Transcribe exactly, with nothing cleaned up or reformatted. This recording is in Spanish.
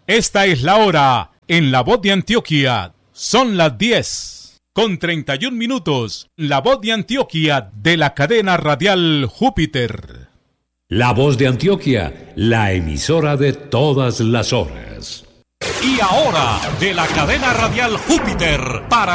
Esta es la hora en La Voz de Antioquia. Son las diez con treinta y un minutos. La Voz de Antioquia de la cadena radial Júpiter. La Voz de Antioquia, la emisora de todas las horas. Y ahora, de la cadena radial Júpiter, para